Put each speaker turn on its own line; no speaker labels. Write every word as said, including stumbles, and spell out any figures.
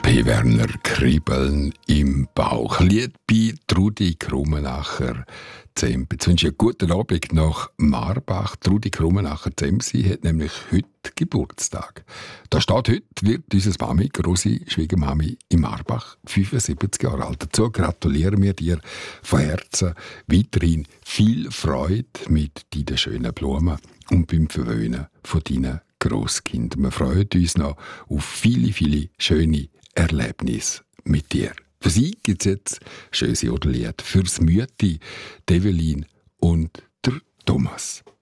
Hey Werner, Kribbeln im Bauch. Lied bei Trudi Krummenacher Zemp. Jetzt wünsche ich einen guten Abend nach Marbach. Trudi Krummenacher Zemp, sie hat nämlich heute Geburtstag. Da steht heute, wird unsere Mami, grosse Schwiegermami in Marbach, fünfundsiebzig Jahre alt. Dazu gratulieren wir dir von Herzen. Weiterhin viel Freude mit deinen schönen Blumen und beim Verwöhnen von deinen Grosskind. Wir freuen uns noch auf viele, viele schöne Erlebnisse mit dir. Für sie gibt es jetzt schönes Jodellied. Fürs Mütti, Develin und der Thomas.